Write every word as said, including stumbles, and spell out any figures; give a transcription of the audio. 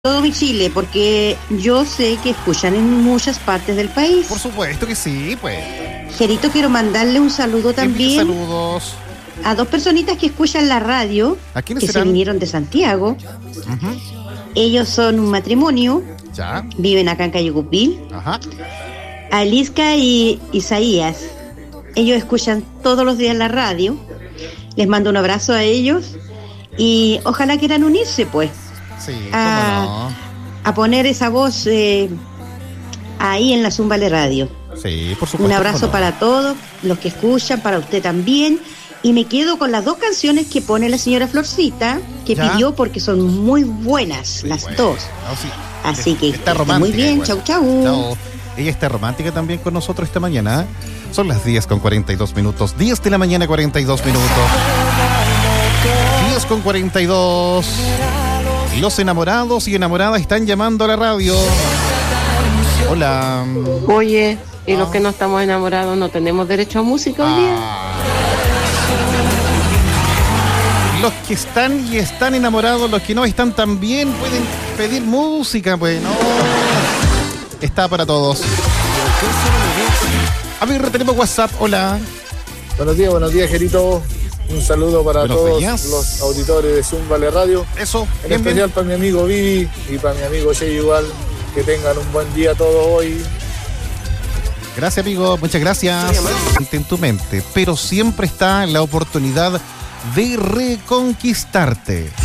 todo mi Chile, porque yo sé que escuchan en muchas partes del país. Por supuesto que sí, pues. Gerito, quiero mandarle un saludo también. Saludos. A dos personitas que escuchan la radio, ¿A quiénes que serán? se vinieron de Santiago. Uh-huh. Ellos son un matrimonio. Ya. Viven acá en Cayucupil. Ajá. Alisca y Isaías. Ellos escuchan todos los días la radio. Les mando un abrazo a ellos. Y ojalá quieran unirse, pues. Sí, a, cómo no. a poner esa voz eh, ahí en la Zumbale Radio. Sí, por supuesto. Un abrazo no. para todos los que escuchan, para usted también. Y me quedo con las dos canciones que pone la señora Florcita, que ¿Ya? pidió porque son muy buenas, Sí, las bueno. dos. No, sí. Así que está esté romántica. muy bien, igual. chau, chau. Chau. Ella está romántica también con nosotros esta mañana. Son las diez con cuarenta y dos minutos. diez de la mañana, cuarenta y dos minutos. diez con cuarenta y dos. Los enamorados y enamoradas están llamando a la radio. Hola. Oye, y Ah. los que no estamos enamorados no tenemos derecho a música hoy día. Ah. Los que están y están enamorados, los que no están también pueden pedir música, pues no. Está para todos. A ver, tenemos WhatsApp, hola. Buenos días, buenos días, Gerito. Un saludo para Buenos todos días. los auditores de Zumbale Radio. Eso, En bien, especial bien. para mi amigo Vivi y para mi amigo Jay igual. Que tengan un buen día todos hoy. Gracias, amigo, muchas gracias. En tu mente, pero siempre está la oportunidad de reconquistarte.